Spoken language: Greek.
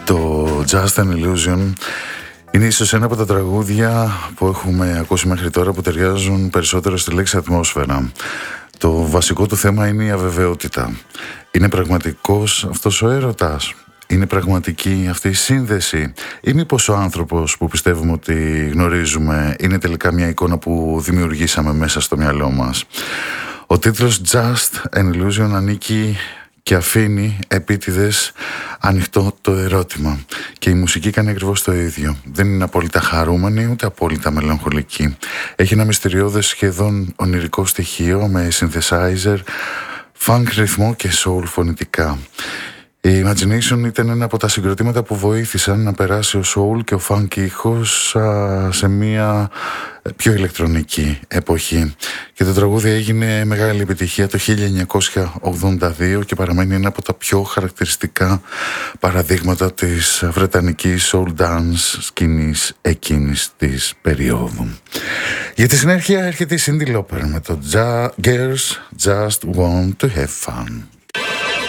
Το Just an Illusion είναι ίσως ένα από τα τραγούδια που έχουμε ακούσει μέχρι τώρα που ταιριάζουν περισσότερο στη λέξη ατμόσφαιρα. Το βασικό του θέμα είναι η αβεβαιότητα. Είναι πραγματικός αυτός ο έρωτας? Είναι πραγματική αυτή η σύνδεση? Ή μήπως ο άνθρωπος που πιστεύουμε ότι γνωρίζουμε είναι τελικά μια εικόνα που δημιουργήσαμε μέσα στο μυαλό μας? Ο τίτλος Just an Illusion ανήκει και αφήνει επίτηδες ανοιχτό το ερώτημα. Και η μουσική κάνει ακριβώς το ίδιο. Δεν είναι απόλυτα χαρούμενη ούτε απόλυτα μελαγχολική. Έχει ένα μυστηριώδες σχεδόν ονειρικό στοιχείο με synthesizer, funk ρυθμό και soul φωνητικά. Η Imagination ήταν ένα από τα συγκροτήματα που βοήθησαν να περάσει ο soul και ο funk ήχος σε μια πιο ηλεκτρονική εποχή. Και το τραγούδι έγινε μεγάλη επιτυχία το 1982 και παραμένει ένα από τα πιο χαρακτηριστικά παραδείγματα της βρετανικής soul dance σκηνής εκείνης της περίοδου. Για τη συνέχεια έρχεται η Cyndi Lauper με το Girls Just Want to Have Fun.